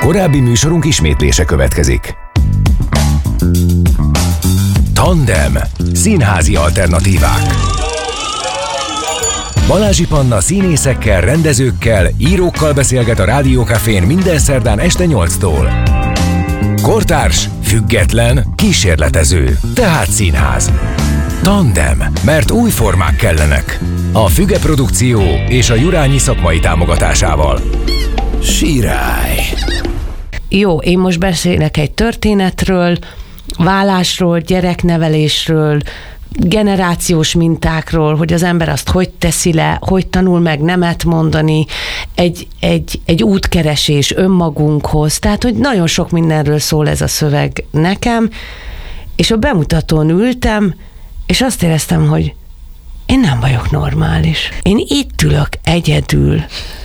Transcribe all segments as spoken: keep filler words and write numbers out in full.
Korábbi műsorunk ismétlése következik. Tandem. Színházi alternatívák. Balázsi Panna színészekkel, rendezőkkel, írókkal beszélget a Rádió Cafén minden szerdán este nyolctól. Kortárs, független, kísérletező, tehát színház. Tandem, mert új formák kellenek. A Füge Produkció és a Jurányi szakmai támogatásával. Sirály. Jó, én most beszélek egy történetről, vállásról, gyereknevelésről, generációs mintákról, hogy az ember azt hogy teszi le, hogy tanul meg nemet mondani, egy, egy, egy útkeresés önmagunkhoz, tehát, hogy nagyon sok mindenről szól ez a szöveg nekem, és a bemutatón ültem, és azt éreztem, hogy én nem vagyok normális. Én itt ülök egyedül,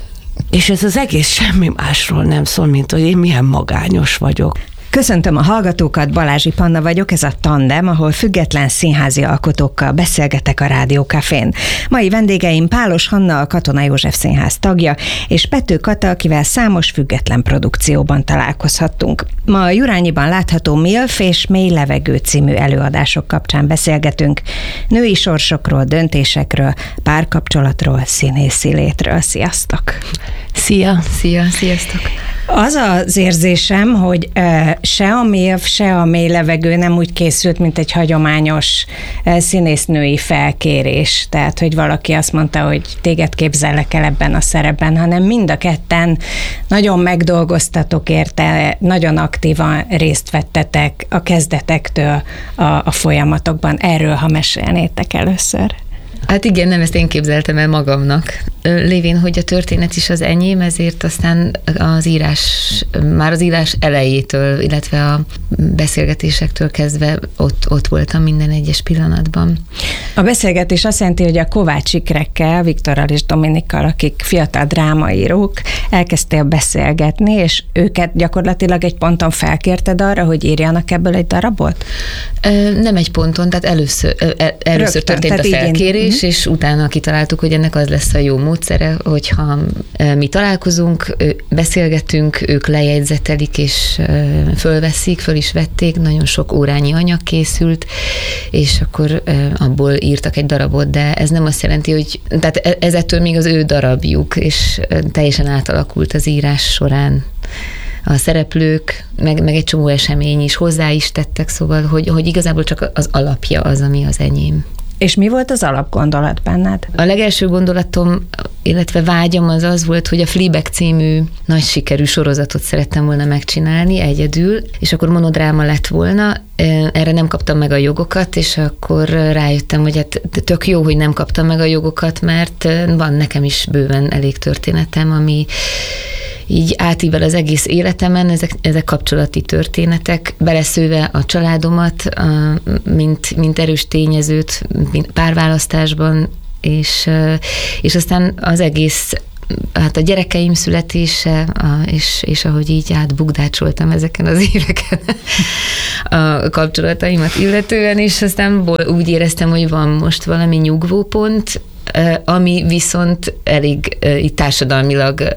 és ez az egész semmi másról nem szól, mint hogy én milyen magányos vagyok. Köszöntöm a hallgatókat, Balázsi Panna vagyok, ez a Tandem, ahol független színházi alkotókkal beszélgetek a Rádió Cafén. Mai vendégeim Pálos Hanna, a Katona József Színház tagja, és Pető Kata, akivel számos független produkcióban találkozhattunk. Ma a Jurányiban látható MILF és Mély levegő című előadások kapcsán beszélgetünk női sorsokról, döntésekről, párkapcsolatról, színészi létről. Sziasztok! Szia! Szia, sziasztok! Az az érzésem, hogy se a MILF, se a Mély levegő nem úgy készült, mint egy hagyományos színésznői felkérés. Tehát, hogy valaki azt mondta, hogy téged képzellek el ebben a szerepben, hanem mind a ketten nagyon megdolgoztatok érte, nagyon aktívan részt vettetek a kezdetektől a, a folyamatokban. Erről, ha mesélnétek először. Hát igen, nem ezt én képzeltem el magamnak. Lévén, hogy a történet is az enyém, ezért aztán az írás, már az írás elejétől, illetve a beszélgetésektől kezdve ott, ott voltam minden egyes pillanatban. A beszélgetés azt jelenti, hogy a Kovács Ikrekkel, Viktorral és Dominikkal, akik fiatal drámaírók, elkezdtél beszélgetni, és őket gyakorlatilag egy ponton felkérted arra, hogy írjanak ebből egy darabot? Nem egy ponton, tehát először, először Rögtön, történt a felkérés, igen. És utána kitaláltuk, hogy ennek az lesz a jó módszere, hogyha mi találkozunk, beszélgetünk, ők lejegyzetelik és fölveszik, föl is vették, nagyon sok órányi anyag készült, és akkor abból írtak egy darabot, de ez nem azt jelenti, hogy tehát ez ettől még az ő darabjuk, és teljesen átalakult az írás során. A szereplők, meg, meg egy csomó esemény is hozzá is tettek, szóval, hogy, hogy igazából csak az alapja az, ami az enyém. És mi volt az alapgondolat benned? A legelső gondolatom, illetve vágyam az az volt, hogy a Fleabag című nagy sikerű sorozatot szerettem volna megcsinálni egyedül, és akkor monodráma lett volna. Erre nem kaptam meg a jogokat, és akkor rájöttem, hogy hát tök jó, hogy nem kaptam meg a jogokat, mert van nekem is bőven elég történetem, ami így átível az egész életemen, ezek, ezek kapcsolati történetek, beleszőve a családomat, a, mint, mint erős tényezőt mint párválasztásban, és, és aztán az egész, hát a gyerekeim születése, a, és, és ahogy így átbukdácsoltam ezeken az éveken a kapcsolataimat illetően, és aztán úgy éreztem, hogy van most valami nyugvópont, ami viszont elég így társadalmilag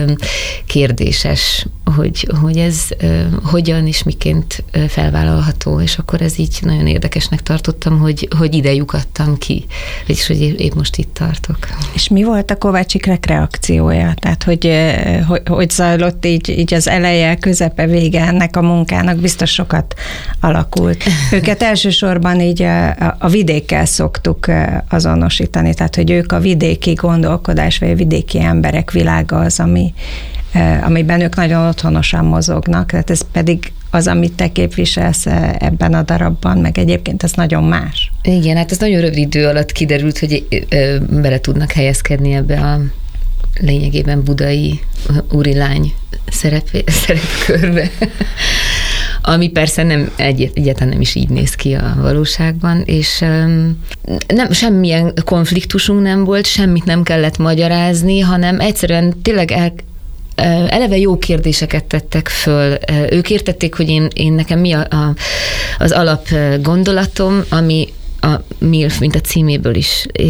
kérdéses, hogy, hogy ez hogyan és miként felvállalható, és akkor ez így nagyon érdekesnek tartottam, hogy, hogy ide lyukadtam ki, és hogy épp most itt tartok. És mi volt a Kovács Ikrek reakciója? Tehát, hogy, hogy, hogy zajlott így, így az eleje, közepe, vége ennek a munkának? Biztos sokat alakult. Őket elsősorban így a, a vidékkel szoktuk azonosítani, tehát, hogy ők a vidéki gondolkodás, vagy a vidéki emberek világa az, ami, amiben ők nagyon otthonosan mozognak, tehát ez pedig az, amit te képviselsz ebben a darabban, meg egyébként ez nagyon más. Igen, hát ez nagyon rövid idő alatt kiderült, hogy bele tudnak helyezkedni ebbe a lényegében budai úrilány szerep, szerepkörbe. Ami persze nem, egy, egyáltalán nem is így néz ki a valóságban, és um, nem, semmilyen konfliktusunk nem volt, semmit nem kellett magyarázni, hanem egyszerűen tényleg el, eleve jó kérdéseket tettek föl. Ők értették, hogy én, én nekem mi a, a, az alap gondolatom, ami a MILF, mint a címéből is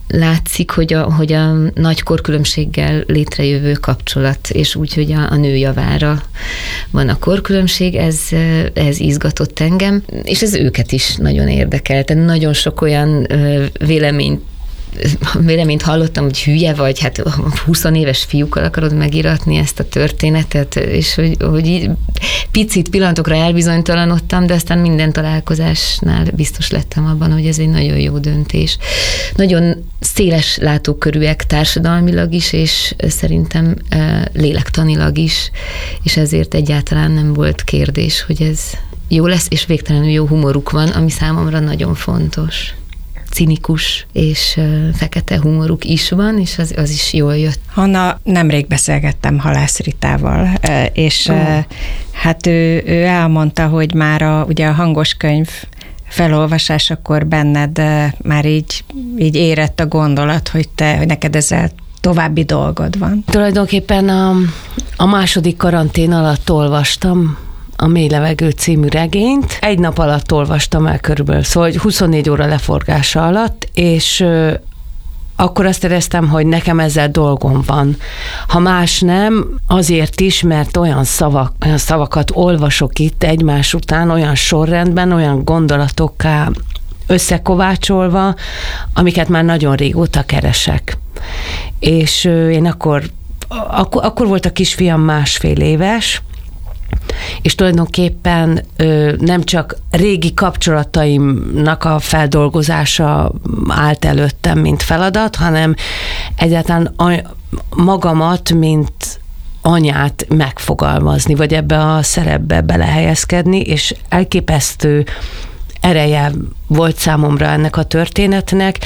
látszik, hogy a, hogy a nagy korkülönbséggel létrejövő kapcsolat, és úgy, hogy a, a nő javára van a korkülönbség, ez, ez izgatott engem, és ez őket is nagyon érdekelte. Nagyon sok olyan véleményt véleményt hallottam, hogy hülye vagy, hát húsz éves fiúkkal akarod megíratni ezt a történetet, és hogy, hogy így picit pillanatokra elbizonytalanodtam, de aztán minden találkozásnál biztos lettem abban, hogy ez egy nagyon jó döntés. Nagyon széles látókörűek társadalmilag is, és szerintem lélektanilag is, és ezért egyáltalán nem volt kérdés, hogy ez jó lesz, és végtelenül jó humoruk van, ami számomra nagyon fontos. Cinikus és uh, fekete humoruk is van, és az, az is jól jött. Hanna, nemrég beszélgettem Halász Ritával, és oh. hát ő, ő elmondta, hogy már a, ugye a hangos könyv felolvasásakor benned már így, így érett a gondolat, hogy te, hogy neked ezzel további dolgod van. Tulajdonképpen a, a második karantén alatt olvastam a Mély levegő című regényt. Egy nap alatt olvastam el körülbelül, szóval huszonnégy óra leforgása alatt, és ö, akkor azt éreztem, hogy nekem ezzel dolgom van. Ha más nem, azért is, mert olyan, szavak, olyan szavakat olvasok itt egymás után, olyan sorrendben, olyan gondolatokká összekovácsolva, amiket már nagyon régóta keresek. És ö, én akkor, akkor, akkor volt a kisfiam másfél éves, és tulajdonképpen ö, nem csak régi kapcsolataimnak a feldolgozása állt előttem, mint feladat, hanem egyáltalán a, magamat, mint anyát megfogalmazni, vagy ebbe a szerepbe belehelyezkedni, és elképesztő ereje volt számomra ennek a történetnek,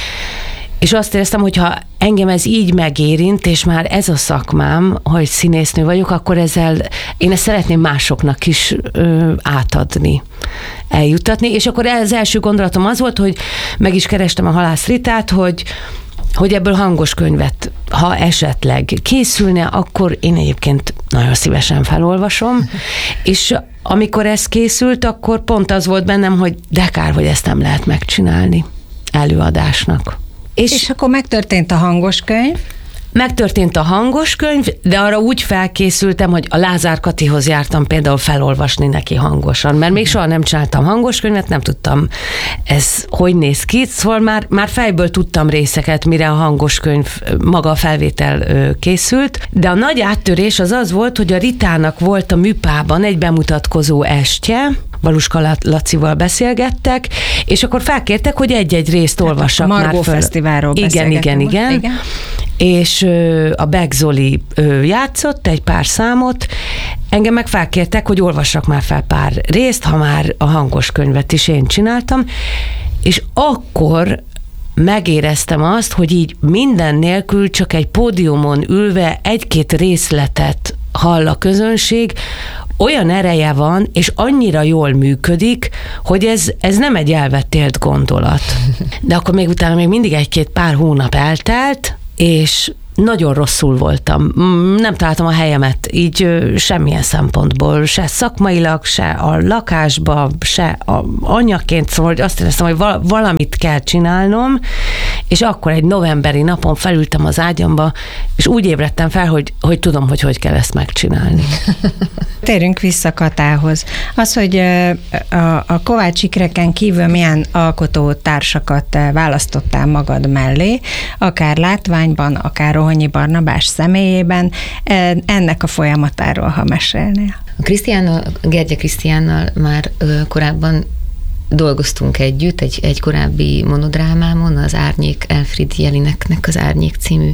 és azt éreztem, hogy ha engem ez így megérint, és már ez a szakmám, hogy színésznő vagyok, akkor ezzel én ezt szeretném másoknak is ö, átadni, eljutatni. És akkor az első gondolatom az volt, hogy meg is kerestem a Halász Ritát, hogy hogy ebből hangos könyvet, ha esetleg készülne, akkor én egyébként nagyon szívesen felolvasom, és amikor ez készült, akkor pont az volt bennem, hogy de kár, hogy ezt nem lehet megcsinálni előadásnak. És, és akkor megtörtént a hangos könyv? Megtörtént a hangos könyv, de arra úgy felkészültem, hogy a Lázár Katihoz jártam például felolvasni neki hangosan, mert még soha nem csináltam hangos könyvet, nem tudtam ez hogy néz ki, szóval már, már fejből tudtam részeket, mire a hangos könyv maga a felvétel készült, de a nagy áttörés az az volt, hogy a Ritának volt a Műpában egy bemutatkozó estje, Valuska Lacival beszélgettek, és akkor felkértek, hogy egy-egy részt olvassak már föl. Margó Fesztiválról igen, igen, igen, igen. És a Beck Zoli játszott egy pár számot, engem meg felkértek, hogy olvassak már fel pár részt, ha már a hangos könyvet is én csináltam, és akkor megéreztem azt, hogy így minden nélkül csak egy pódiumon ülve egy-két részletet hall a közönség, olyan ereje van, és annyira jól működik, hogy ez, ez nem egy elvetélt gondolat. De akkor még utána még mindig egy-két pár hónap eltelt, és nagyon rosszul voltam. Nem találtam a helyemet így semmilyen szempontból, se szakmailag, se a lakásba, se a anyaként, szóval hogy azt éreztem, hogy valamit kell csinálnom, és akkor egy novemberi napon felültem az ágyamba, és úgy ébredtem fel, hogy, hogy tudom, hogy hogy kell ezt megcsinálni. Térjünk vissza Katához. Az, hogy a, a Kovács ikreken kívül milyen alkotótársakat választottál magad mellé, akár látványban, akár Rohonyi Barnabás személyében, ennek a folyamatáról, ha mesélnél. A Krisztiánnal, Gergye Krisztiánnal már korábban dolgoztunk együtt, egy, egy korábbi monodrámámon, az Árnyék, Elfried Jelineknek az Árnyék című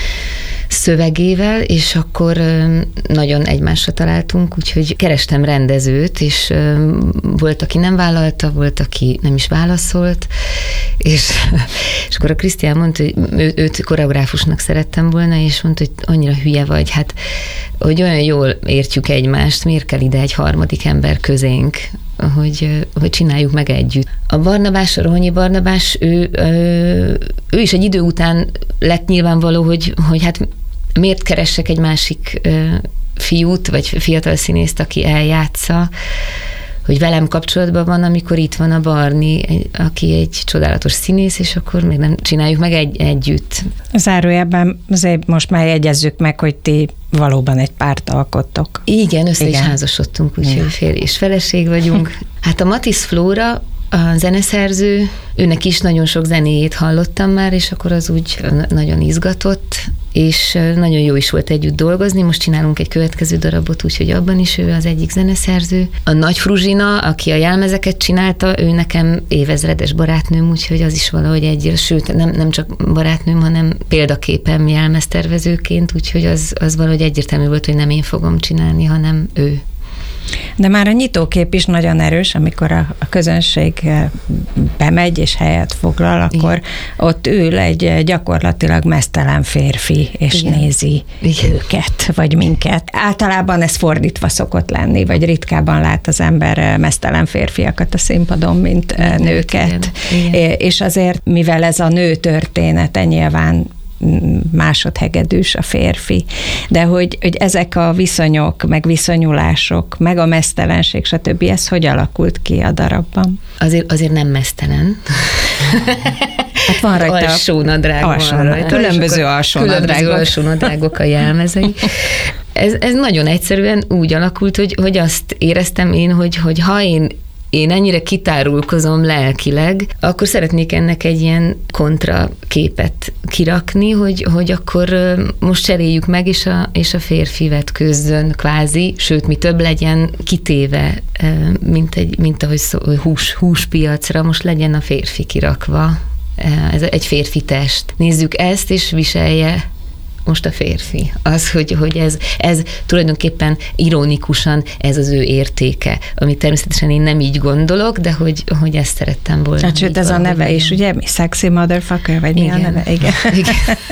szövegével, és akkor nagyon egymásra találtunk, úgyhogy kerestem rendezőt, és volt, aki nem vállalta, volt, aki nem is válaszolt, és, és akkor a Krisztián mondta, hogy ő, őt koreográfusnak szerettem volna, és mondta, hogy annyira hülye vagy, hát, hogy olyan jól értjük egymást, miért kell ide egy harmadik ember közénk, hogy, hogy csináljuk meg együtt. A Barnabás, a Rohonyi Barnabás, ő, ő is egy idő után lett nyilvánvaló, hogy, hogy hát miért keressek egy másik fiút, vagy fiatal színészt, aki eljátsza, hogy velem kapcsolatban van, amikor itt van a Barni, aki egy csodálatos színész, és akkor még nem csináljuk meg egy, együtt. Zárójelben azért most már jegyezzük meg, hogy ti valóban egy párt alkottok. Igen, össze Igen. is házasodtunk, úgyhogy férj és feleség vagyunk. Hát a Matisz Flóra, a zeneszerző, őnek is nagyon sok zenéjét hallottam már, és akkor az úgy nagyon izgatott, és nagyon jó is volt együtt dolgozni. Most csinálunk egy következő darabot, úgyhogy abban is ő az egyik zeneszerző. A Nagy Fruzsina, aki a jelmezeket csinálta, ő nekem évezredes barátnőm, úgyhogy az is valahogy egyre, sőt, nem, nem csak barátnőm, hanem példaképem jelmeztervezőként, úgyhogy az, az valahogy egyértelmű volt, hogy nem én fogom csinálni, hanem ő. De már a nyitókép is nagyon erős, amikor a, a közönség bemegy és helyet foglal, akkor Igen. ott ül egy gyakorlatilag meztelen férfi, és Igen. nézi Igen. őket, vagy minket. Általában ez fordítva szokott lenni, vagy ritkábban lát az ember meztelen férfiakat a színpadon, mint Igen. nőket. Igen. Igen. És azért, mivel ez a nő története nyilván másodhegedűs a férfi. De hogy, hogy ezek a viszonyok, meg viszonyulások, meg a meztelenség, stb. Ez hogy alakult ki a darabban? Azért, azért nem meztelen. Hát van rajta alsónadrág. Alsónadrág. Különböző alsónadrágok. Különböző alsónadrágok a jelmezei. Ez, ez nagyon egyszerűen úgy alakult, hogy, hogy azt éreztem én, hogy, hogy ha én én ennyire kitárulkozom lelkileg, akkor szeretnék ennek egy ilyen kontra képet kirakni, hogy, hogy akkor most cseréljük meg, és a, és a férfi vetkőzzön kvázi, sőt, mi több legyen kitéve, mint, egy, mint ahogy szó, hús, húspiacra, most legyen a férfi kirakva. Ez egy férfi test. Nézzük ezt, és viselje most a férfi. Az, hogy, hogy ez, ez tulajdonképpen ironikusan ez az ő értéke, amit természetesen én nem így gondolok, de hogy, hogy ezt szerettem volna. Hát sőt, ez a neve is, ugye? Sexy motherfucker, vagy mi Igen. a neve? Igen. Igen.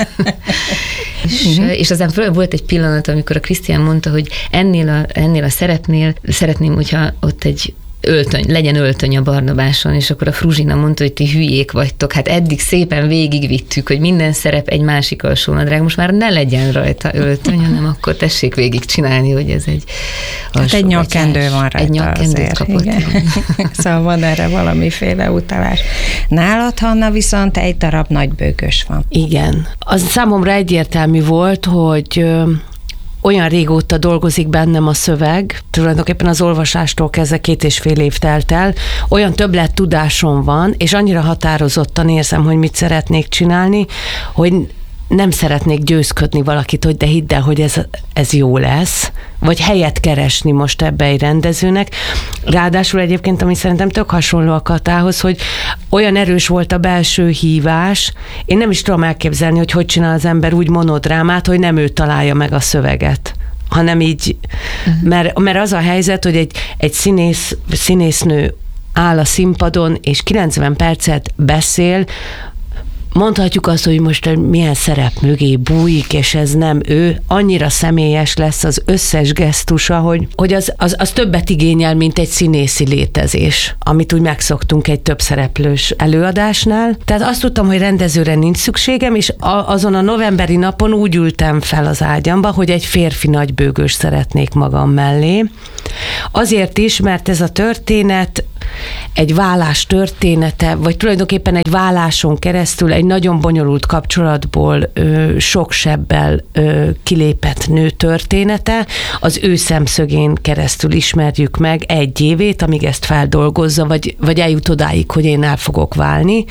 és, és aztán volt egy pillanat, amikor a Krisztián mondta, hogy ennél a, ennél a szerepnél szeretném, hogyha ott egy öltöny, legyen öltöny a Barnabáson, és akkor a Fruzsina mondta, hogy ti hülyék vagytok. Hát eddig szépen végigvittük, hogy minden szerep egy másik alsónadrág, most már ne legyen rajta öltöny, hanem akkor tessék végig csinálni, hogy ez egy hát egy nyakkendő van rajta. Egy nyakkendőt kapott. Szóval van erre valamiféle utalás. Nálad, Hanna, viszont egy darab nagybőgös van. Igen. Az számomra egyértelmű volt, hogy olyan régóta dolgozik bennem a szöveg, tulajdonképpen az olvasástól kezdve két és fél év telt el, olyan többlet tudásom van, és annyira határozottan érzem, hogy mit szeretnék csinálni, hogy nem szeretnék győzködni valakit, hogy de hidd el, hogy ez, ez jó lesz, vagy helyet keresni most ebbe egy rendezőnek. Ráadásul egyébként, ami szerintem tök hasonló a Katához, hogy olyan erős volt a belső hívás, én nem is tudom elképzelni, hogy hogy csinál az ember úgy monodrámát, hogy nem ő találja meg a szöveget, hanem így, uh-huh. mert, mert az a helyzet, hogy egy, egy színész, színésznő áll a színpadon, és kilencven percet beszél, mondhatjuk azt, hogy most milyen szerep mögé bújik, és ez nem ő, annyira személyes lesz az összes gesztusa, hogy, hogy az, az, az többet igényel, mint egy színészi létezés, amit úgy megszoktunk egy több szereplős előadásnál. Tehát azt tudtam, hogy rendezőre nincs szükségem, és a, azon a novemberi napon úgy ültem fel az ágyamba, hogy egy férfi nagybőgős szeretnék magam mellé. Azért is, mert ez a történet egy vállás története, vagy tulajdonképpen egy válláson keresztül egy nagyon bonyolult kapcsolatból ö, sok sebbel ö, kilépett nő története. Az ő szemszögén keresztül ismerjük meg egy évét, amíg ezt feldolgozza, vagy, vagy eljut odáig, hogy én el fogok válni.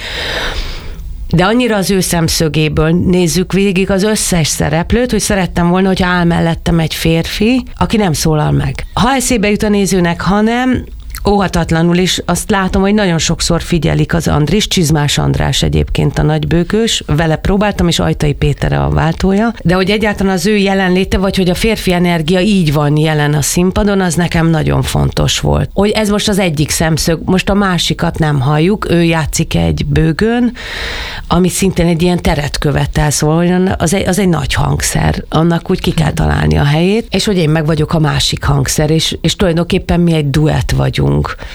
De annyira az ő szemszögéből nézzük végig az összes szereplőt, hogy szerettem volna, hogy áll mellettem egy férfi, aki nem szólal meg. Ha eszébe jut a nézőnek, hanem óhatatlanul is azt látom, hogy nagyon sokszor figyelik az Andris, Csizmás András egyébként a nagybőgős, vele próbáltam, és Ajtai Péter a váltója, de hogy egyáltalán az ő jelenléte, vagy hogy a férfi energia így van jelen a színpadon, az nekem nagyon fontos volt. Hogy ez most az egyik szemszög, most a másikat nem halljuk, ő játszik egy bőgön, ami szintén egy ilyen teret követel, szóval az egy, az egy nagy hangszer, annak úgy ki kell találni a helyét, és hogy én meg vagyok a másik hangszer, és, és tulajdonképpen mi egy duett vagyunk.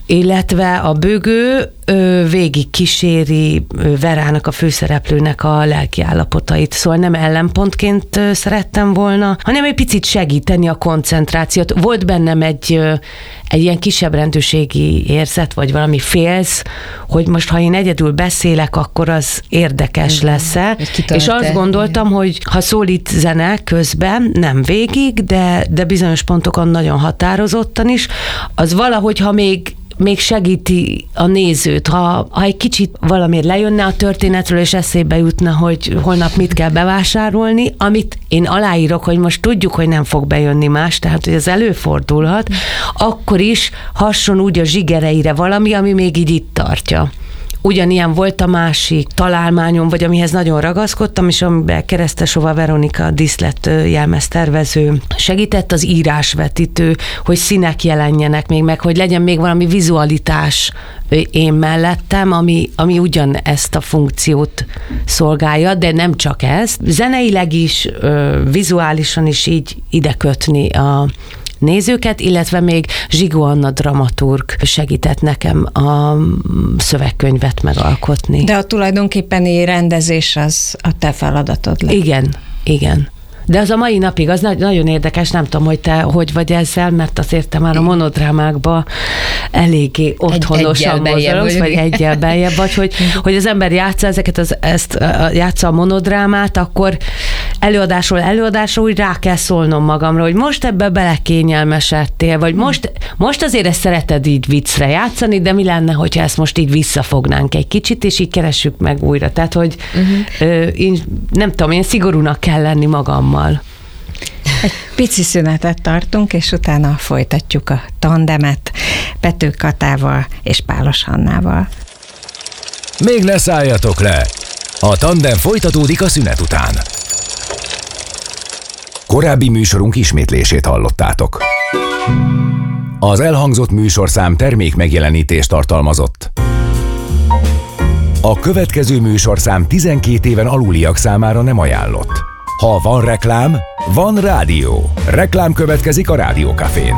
illetve a bőgő ö, végig kíséri ö, Verának, a főszereplőnek a lelki állapotait. Szóval nem ellenpontként ö, szerettem volna, hanem egy picit segíteni a koncentrációt. Volt bennem egy, ö, egy ilyen kisebb rendőrségi érzet, vagy valami félsz, hogy most ha én egyedül beszélek, akkor az érdekes mm. lesz-e. És azt gondoltam, hogy ha szólít zene közben, nem végig, de, de bizonyos pontokon nagyon határozottan is, az valahogy, ha még még segíti a nézőt, ha, ha egy kicsit valamiért lejönne a történetről, és eszébe jutna, hogy holnap mit kell bevásárolni, amit én aláírok, hogy most tudjuk, hogy nem fog bejönni más, tehát hogy ez előfordulhat, akkor is hasson úgy a zsigereire valami, ami még így itt tartja. Ugyanilyen volt a másik találmányom, vagy amihez nagyon ragaszkodtam, és amiben Keresztesova Veronika díszlet jelmeztervező segített, az írásvetítő, hogy színek jelenjenek még meg, hogy legyen még valami vizualitás én mellettem, ami, ami ugyan ezt a funkciót szolgálja, de nem csak ez. Zeneileg is, vizuálisan is így ide kötni a nézőket, illetve még Zsigó Anna dramaturg segített nekem a szövegkönyvet megalkotni. De a tulajdonképpeni rendezés az a te feladatod lett. Igen, igen. De az a mai napig, az nagyon érdekes, nem tudom, hogy te hogy vagy ezzel, mert azért te már a monodrámákban eléggé otthonosan mozologsz, vagy egyel beljebb vagy, hogy, hogy az ember játsza ezeket, az, ezt játsza a monodrámát, akkor előadásról előadásra úgy rá kell szólnom magamra, hogy most ebbe belekényelmesedtél, vagy most, most azért ezt szereted így viccre játszani, de mi lenne, hogyha ezt most így visszafognánk egy kicsit, és így keressük meg újra. Tehát, hogy uh-huh. ö, én, nem tudom, én szigorúnak kell lenni magammal. Egy pici szünetet tartunk, és utána folytatjuk a tandemet Pető Katával és Pálos Hannával. Még ne szálljatok le! A tandem folytatódik a szünet után. Korábbi műsorunk ismétlését hallottátok. Az elhangzott műsorszám termék megjelenítést tartalmazott. A következő műsorszám tizenkét éven aluliak számára nem ajánlott. Ha van reklám, van rádió. Reklám következik a Rádiókafén.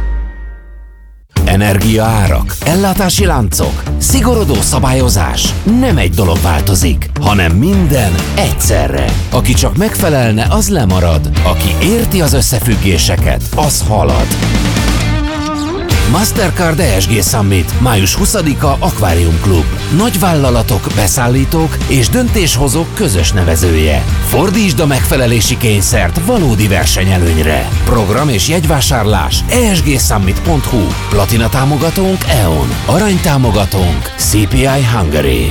Energiaárak, ellátási láncok, szigorodó szabályozás. Nem egy dolog változik, hanem minden egyszerre. Aki csak megfelelne, az lemarad. Aki érti az összefüggéseket, az halad. Mastercard e es gé Summit, május huszadika Aquarium Club. Nagyvállalatok, beszállítók és döntéshozók közös nevezője. Fordítsd a megfelelési kényszert valódi versenyelőnyre. Program és jegyvásárlás e es gé summit pont hu. Platina támogatónk e on. Arany támogatónk cé pé i Hungary.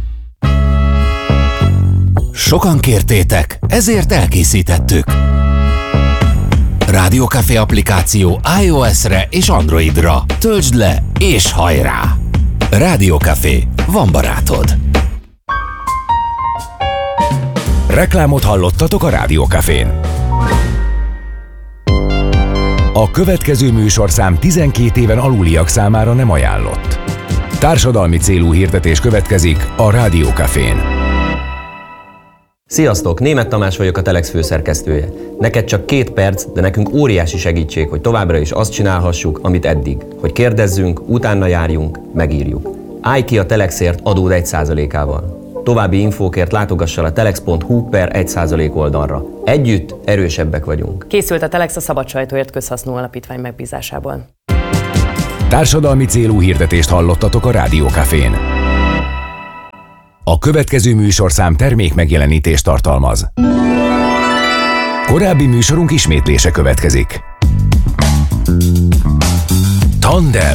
Sokan kértétek, ezért elkészítettük. Rádiókafé applikáció iOS-re és Androidra. Töltsd le és hajrá! Rádiókafé, van barátod. Reklámot hallottatok a Rádiókafén. A következő műsorszám tizenkét éven aluliak számára nem ajánlott. Társadalmi célú hirdetés következik a Rádiókafén. Sziasztok! Németh Tamás vagyok, a Telex főszerkesztője. Neked csak két perc, de nekünk óriási segítség, hogy továbbra is azt csinálhassuk, amit eddig. Hogy kérdezzünk, utána járjunk, megírjuk. Állj ki a Telexért adód egy százalékával. További infókért látogassa a telex pont hu per egy százalék oldalra. Együtt erősebbek vagyunk. Készült a Telex a Szabad Sajtóért Közhasznú Alapítvány megbízásából. Társadalmi célú hirdetést hallottatok a Rádiókafén. A következő műsorszám termék megjelenítést tartalmaz. Korábbi műsorunk ismétlése következik. Tandem.